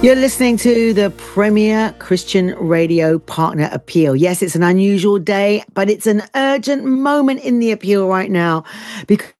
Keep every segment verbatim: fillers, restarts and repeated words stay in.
You're listening to the Premier Christian Radio Partner Appeal. Yes, it's an unusual day, but it's an urgent moment in the appeal right now because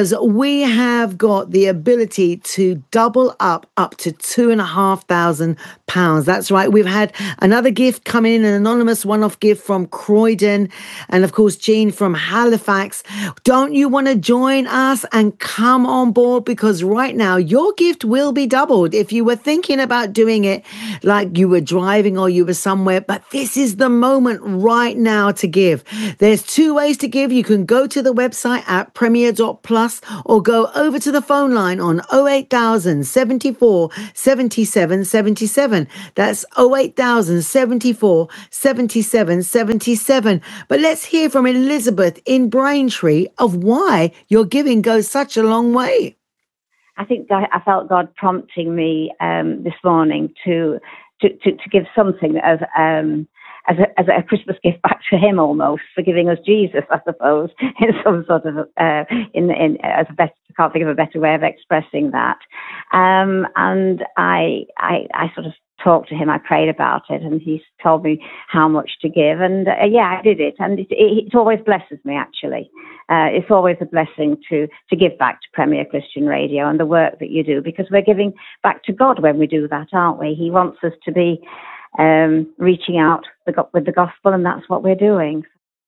we have got the ability to double up up to two and a half thousand pounds. That's right. We've had another gift come in, an anonymous one-off gift from Croydon, and of course, Jean from Halifax. Don't you want to join us and come on board? Because right now, your gift will be doubled. If you were thinking about doing it like you were driving or you were somewhere, but this is the moment right now to give. There's two ways to give. You can go to the website at premier dot plus or go over to the phone line on oh eight thousand, seventy-four, seventy-seven, seventy-seven. That's oh eight thousand, seventy-four, seventy-seven, seventy-seven. But let's hear from Elizabeth in Braintree of why your giving goes such a long way. I think I, I felt God prompting me um, this morning to, to, to, to give something as um, as a, as a Christmas gift back to Him, almost for giving us Jesus, I suppose, in some sort of uh, in in as a better. I can't think of a better way of expressing that. Um, and I, I I sort of talked to Him. I prayed about it, and He told me how much to give. And uh, yeah, I did it, and it, it, it always blesses me. Actually, uh, it's always a blessing to to give back to Premier Christian Radio and the work that you do, because we're giving back to God when we do that, aren't we? He wants us to be um, reaching out the, with the gospel, and that's what we're doing.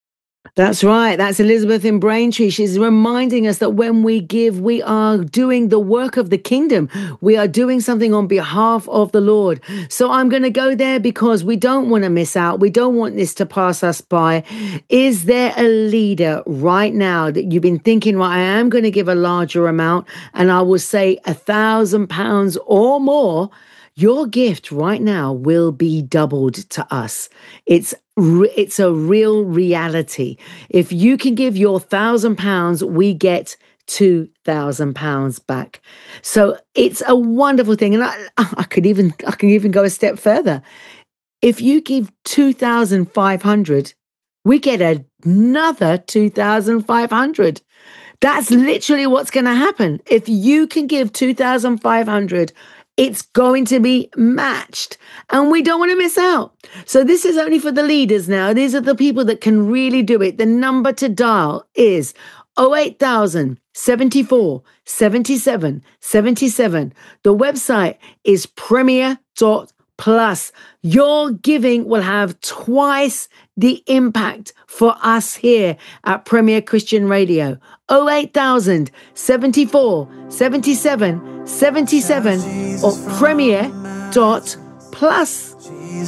That's right. That's Elizabeth in Braintree. She's reminding us that when we give, we are doing the work of the kingdom. We are doing something on behalf of the Lord. So I'm going to go there because we don't want to miss out. We don't want this to pass us by. Is there a leader right now that you've been thinking, right, I am going to give a larger amount, and I will say a thousand pounds or more? Your gift right now will be doubled to us. It's it's a real reality. If you can give your thousand pounds, we get two thousand pounds back. So it's a wonderful thing. And I, I could even I can even go a step further. If you give two thousand five hundred, we get another two thousand five hundred. That's literally what's going to happen. If you can give two thousand five hundred, it's going to be matched, and we don't want to miss out. So this is only for the leaders now. These are the people that can really do it. The number to dial is oh eight thousand, seventy-four, seventy-seven, seventy-seven. The website is premier dot plus. Your giving will have twice the impact for us here at Premier Christian Radio. oh eight thousand, seventy-four, seventy-seven, seventy-seven or premier dot plus.